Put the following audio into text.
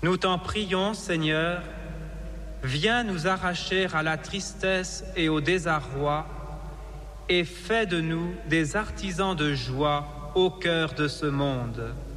Nous t'en prions, Seigneur, viens nous arracher à la tristesse et au désarroi et fais de nous des artisans de joie au cœur de ce monde.